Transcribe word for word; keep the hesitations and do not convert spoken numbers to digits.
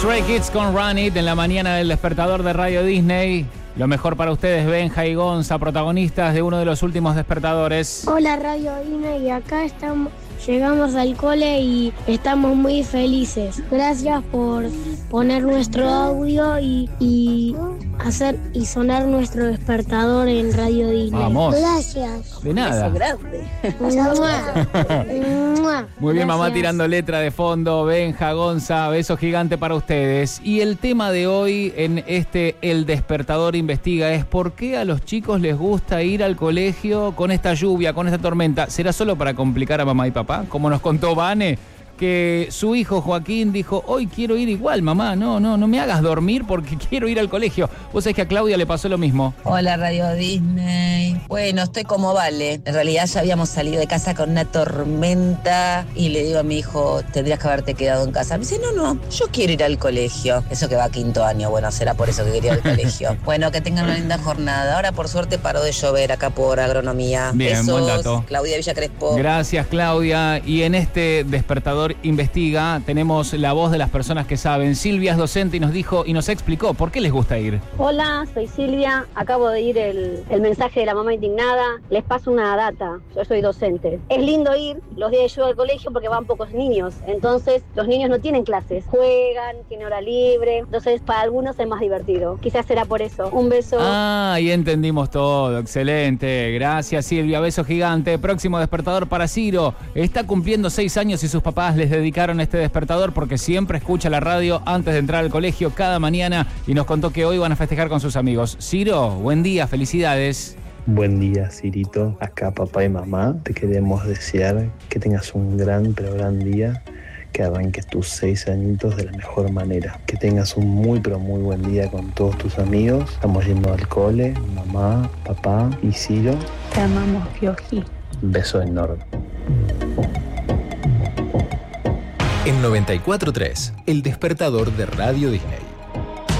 Stray Kids con Run It en la mañana del despertador de Radio Disney. Lo mejor para ustedes, Benja y Gonza, protagonistas de uno de los últimos despertadores. Hola Radio Disney, y acá estamos, llegamos al cole y estamos muy felices. Gracias por poner nuestro audio y, y hacer y sonar nuestro despertador en Radio Disney. Vamos. Gracias. De nada. Beso grande. Muy bien, mamá, Gracias. tirando letra de fondo. Benja, Gonza, beso gigante para ustedes. Y el tema de hoy en este El Despertador Investiga es ¿por qué a los chicos les gusta ir al colegio con esta lluvia, con esta tormenta? ¿Será solo para complicar a mamá y papá? Como nos contó Vane, que su hijo Joaquín dijo, hoy quiero ir igual, mamá, no, no, no me hagas dormir porque quiero ir al colegio. Vos sabés que a Claudia le pasó lo mismo. Hola Radio Disney. Bueno, estoy como Vale. En realidad ya habíamos salido de casa con una tormenta y le digo a mi hijo, tendrías que haberte quedado en casa. Me dice, no, no, yo quiero ir al colegio. Eso que va a quinto año, bueno, será por eso que quería ir al colegio. Bueno, que tengan una linda jornada. Ahora por suerte paró de llover acá por agronomía. Bien, Besos. buen dato. Claudia Villa Crespo. Gracias, Claudia. Y en este Despertador Investiga tenemos la voz de las personas que saben. Silvia es docente y nos dijo y nos explicó por qué les gusta ir. Hola, soy Silvia, acabo de ir el, el mensaje de la mamá indignada, les paso una data, yo soy docente. Es lindo ir los días de lluvia al colegio porque van pocos niños, entonces los niños no tienen clases, juegan, tienen hora libre, entonces para algunos es más divertido. Quizás será por eso. Un beso. Ah, y entendimos todo, excelente. Gracias, Silvia, beso gigante. Próximo despertador para Ciro. Está cumpliendo seis años y sus papás les dedicaron este despertador porque siempre escucha la radio antes de entrar al colegio cada mañana y nos contó que hoy van a festejar con sus amigos. Ciro, buen día, felicidades. Buen día, Cirito. Acá papá y mamá te queremos desear que tengas un gran, pero gran día, que arranques tus seis añitos de la mejor manera, que tengas un muy, pero muy buen día con todos tus amigos. Estamos yendo al cole, mamá, papá y Ciro. Te amamos, Pioji. Un beso enorme. En noventa y cuatro punto tres, El Despertador de Radio Disney.